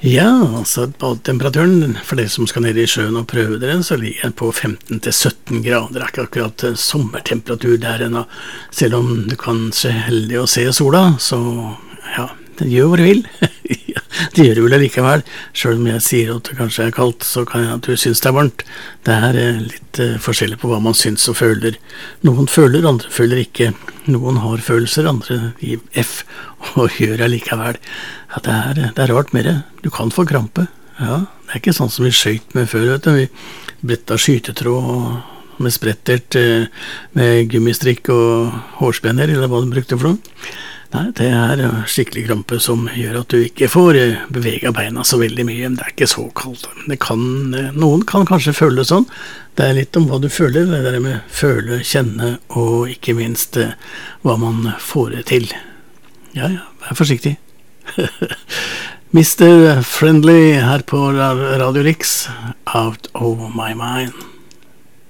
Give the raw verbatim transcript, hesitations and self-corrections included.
Ja, så badetemperaturen for dere som skal ned i sjøen og prøve dere, så ligger den på femten til sytten grader. Det er ikke akkurat sommertemperatur der ennå. Selv om du kanskje er heldig å se sola, så ja, det gjør hva du vil. Det gjør du vel likevel. Selv om jeg sier at det kanskje er kaldt, så kan jeg at du synes det er varmt. Det er litt uh, forskjellig på hva man synes og føler. Noen føler, andre føler ikke. Noen har følelser, andre i F, og gjør det likevel. Ja, det er, det er rart med det. Du kan få krampe. Ja, det er ikke sånn som vi skjøt med før, vet du. Vi bretta skytetråd med sprettert, med gummistrikk og hårspenner, eller hva du brukte for noe. Nei, det er skikkelig krampe som gjør at du ikke får bevege beina så veldig mye. Det er ikke så kaldt. Det kan, noen kan kanskje føle sånn. Det er litt om hva du føler, det der med føle, kjenne, og ikke minst hva man får det til. Ja, ja, vær forsiktig. mister Friendly her på Radio Rix, Out of My Mind.